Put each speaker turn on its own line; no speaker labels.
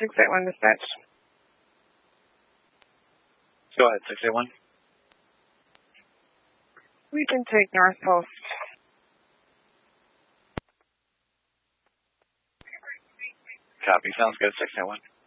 681 dispatch.
Go ahead, 681.
We can take North Post.
Copy. Sounds good, 681.